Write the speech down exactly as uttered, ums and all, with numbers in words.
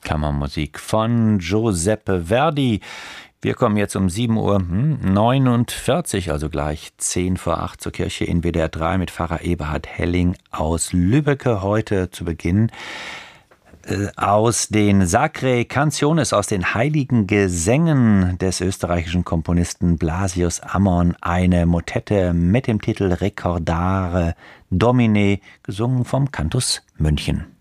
Kammermusik von Giuseppe Verdi. Wir kommen jetzt um sieben Uhr neunundvierzig, also gleich zehn vor acht, zur Kirche in W D R drei mit Pfarrer Eberhard Helling aus Lübbecke. Heute zu Beginn äh, aus den Sacrae Canciones, aus den heiligen Gesängen des österreichischen Komponisten Blasius Ammon, eine Motette mit dem Titel Recordare Domine, gesungen vom Cantus München.